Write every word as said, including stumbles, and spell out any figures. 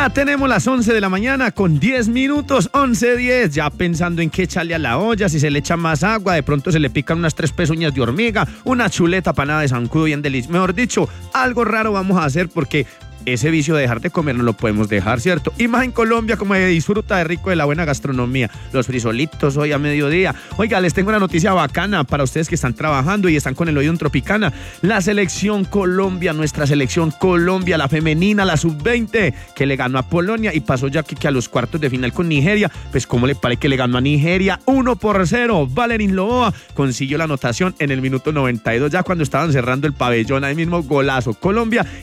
Ya tenemos las once de la mañana con diez minutos, once diez, ya pensando en qué echarle a la olla, si se le echa más agua, de pronto se le pican unas tres pezuñas de hormiga, una chuleta panada de zancudo bien deliciosa. Mejor dicho, algo raro vamos a hacer porque ese vicio de dejar de comer no lo podemos dejar, ¿cierto? Y más en Colombia, como se disfruta de rico de la buena gastronomía. Los frisolitos hoy a mediodía. Oiga, les tengo una noticia bacana para ustedes que están trabajando y están con el oído en Tropicana. La selección Colombia, nuestra selección Colombia, la femenina, la sub veinte, que le ganó a Polonia y pasó ya que, que a los cuartos de final con Nigeria. Pues, ¿cómo le parece que le ganó a Nigeria? uno por cero. Valerín Loboa consiguió la anotación en el minuto noventa y dos, ya cuando estaban cerrando el pabellón. Ahí mismo golazo. Colombia